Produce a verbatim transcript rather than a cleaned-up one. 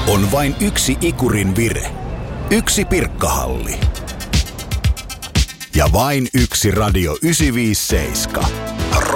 On vain yksi ikurin vire. Yksi Pirkkahalli. Ja vain yksi Radio yhdeksänsataaviisikymmentäseitsemän.